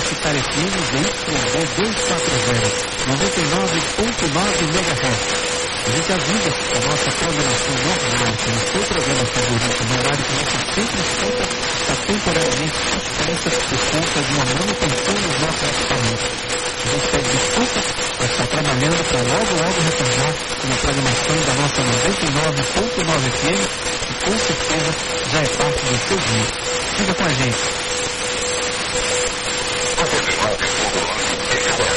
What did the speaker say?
Universitária FM ZYD 240, 99.9 MHz. A gente avisa a nossa programação normal, que no seu programa favorito, no horário que você sempre escuta, está temporariamente suspensa por conta de uma manutenção dos nossos equipamentos. A gente pede desculpa, mas está trabalhando para logo retornar com a programação da nossa 99.9 FM, que com certeza já é parte do seu dia. Fica com a gente.